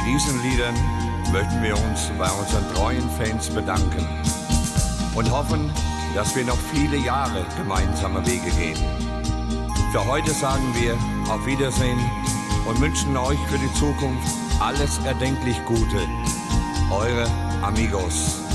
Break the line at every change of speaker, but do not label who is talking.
diesen Liedern möchten wir uns bei unseren treuen Fans bedanken und hoffen, dass wir noch viele Jahre gemeinsame Wege gehen. Für heute sagen wir auf Wiedersehen und wünschen euch für die Zukunft alles erdenklich Gute. Eure Amigos.